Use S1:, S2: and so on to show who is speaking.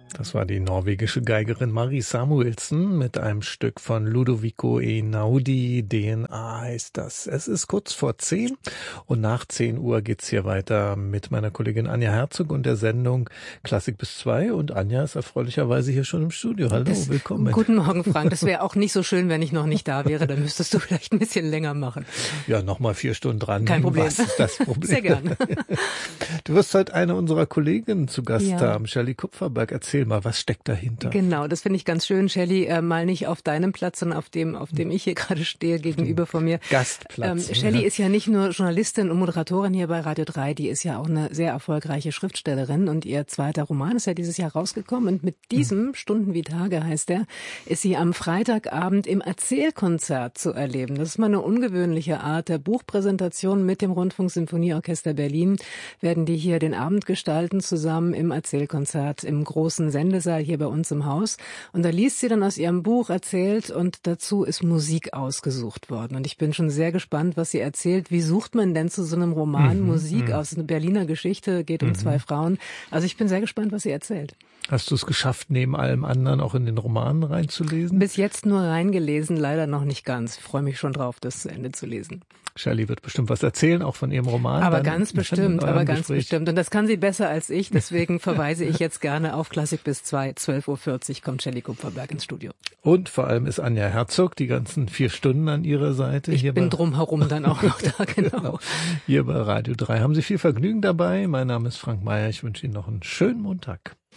S1: Das war die norwegische Geigerin Marie Samuelsen mit einem Stück von Ludovico Einaudi. DNA heißt das. Es ist kurz vor 10 und nach 10 Uhr geht's hier weiter mit meiner Kollegin Anja Herzog und der Sendung Klassik bis 2. Und Anja ist erfreulicherweise hier schon im Studio. Hallo, willkommen.
S2: Guten Morgen, Frank. Das wäre auch nicht so schön, wenn ich noch nicht da wäre. Dann müsstest du vielleicht ein bisschen länger machen.
S1: Ja, nochmal 4 Stunden dran.
S2: Kein Problem.
S1: Was ist das Problem?
S2: Sehr gerne.
S1: Du wirst heute eine unserer Kolleginnen zu Gast haben, Shelley Kupferberg. Erzähl mal, was steckt dahinter?
S2: Genau, das finde ich ganz schön, Shelley, mal nicht auf deinem Platz, sondern auf dem ich hier gerade stehe, gegenüber von mir.
S1: Gastplatz.
S2: Shelley ist ja nicht nur Journalistin und Moderatorin hier bei Radio 3, die ist ja auch eine sehr erfolgreiche Schriftstellerin und ihr zweiter Roman ist ja dieses Jahr rausgekommen und mit diesem, Stunden wie Tage heißt er, ist sie am Freitagabend im Erzählkonzert zu erleben. Das ist mal eine ungewöhnliche Art der Buchpräsentation mit dem Rundfunksymphonieorchester Berlin. Werden die hier den Abend gestalten zusammen im Erzählkonzert im großen Sendesaal hier bei uns im Haus. Und da liest sie dann aus ihrem Buch, erzählt und dazu ist Musik ausgesucht worden. Und ich bin schon sehr gespannt, was sie erzählt. Wie sucht man denn zu so einem Roman Musik aus einer Berliner Geschichte? Geht um 2 Frauen. Also ich bin sehr gespannt, was sie erzählt.
S1: Hast du es geschafft, neben allem anderen auch in den Roman reinzulesen?
S2: Bis jetzt nur reingelesen, leider noch nicht ganz. Ich freue mich schon drauf, das zu Ende zu lesen.
S1: Shelley wird bestimmt was erzählen, auch von ihrem Roman.
S2: Aber ganz bestimmt. Und das kann sie besser als ich. Deswegen verweise ich jetzt gerne auf Klassik bis 2, 12.40 Uhr kommt Shelley Kupferberg ins Studio.
S1: Und vor allem ist Anja Herzog die ganzen 4 Stunden an ihrer Seite.
S2: Ich bin drumherum dann auch noch da, genau.
S1: Hier bei Radio 3 haben Sie viel Vergnügen dabei. Mein Name ist Frank Mayer. Ich wünsche Ihnen noch einen schönen Montag.